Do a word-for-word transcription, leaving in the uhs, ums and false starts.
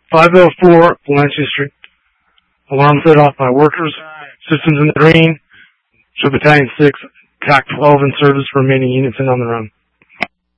five oh four Valencia Street. Alarm set off by workers. Systems in the green. Show Battalion six, T A C twelve in service, remaining units in on the run.